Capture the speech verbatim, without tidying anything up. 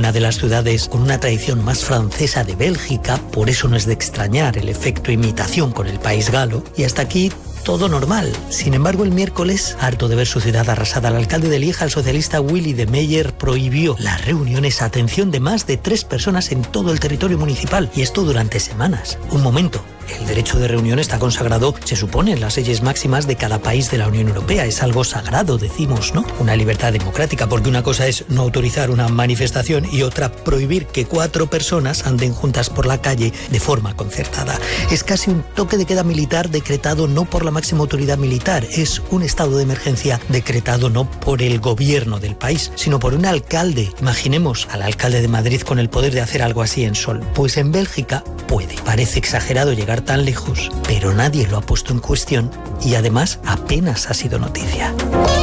una de las ciudades con una tradición más francesa de Bélgica, por eso no es de extrañar el efecto imitación con el país galo, y hasta aquí todo normal. Sin embargo, el miércoles, harto de ver su ciudad arrasada, el alcalde de Lieja, el socialista Willy de Meyer, prohibió las reuniones a atención de más de tres personas en todo el territorio municipal, y esto durante semanas. Un momento. El derecho de reunión está consagrado, se supone, en las leyes máximas de cada país de la Unión Europea. Es algo sagrado, decimos, ¿no? Una libertad democrática, porque una cosa es no autorizar una manifestación y otra prohibir que cuatro personas anden juntas por la calle de forma concertada. Es casi un toque de queda militar decretado no por la máxima autoridad militar, es un estado de emergencia decretado no por el gobierno del país, sino por un alcalde. Imaginemos al alcalde de Madrid con el poder de hacer algo así en Sol. Pues en Bélgica puede. Parece exagerado llegar tan lejos, pero nadie lo ha puesto en cuestión y además apenas ha sido noticia.